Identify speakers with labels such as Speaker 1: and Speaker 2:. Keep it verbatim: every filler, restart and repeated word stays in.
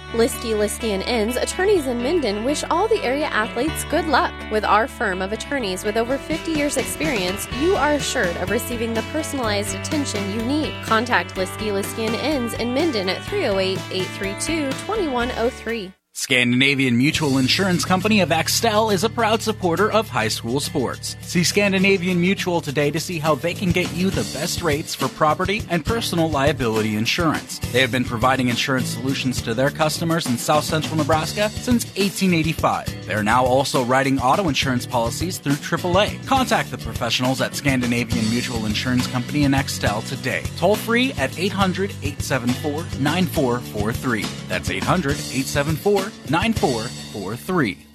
Speaker 1: Liskey, Liskey and Inns, attorneys in Minden, wish all the area athletes good luck. With our firm of attorneys with over fifty years experience, you are assured of receiving the personalized attention you need. Contact Liskey, Liskey and Inns in Minden at three oh eight, eight three two, two one oh three.
Speaker 2: Scandinavian Mutual Insurance Company of Axtell is a proud supporter of high school sports. See Scandinavian Mutual today to see how they can get you the best rates for property and personal liability insurance. They have been providing insurance solutions to their customers in South Central Nebraska since eighteen eighty-five. They are now also writing auto insurance policies through triple A. Contact the professionals at Scandinavian Mutual Insurance Company in Axtell today. Toll free at eight hundred, eight seven four, nine four four three. That's eight hundred, eight seven four, nine four four three.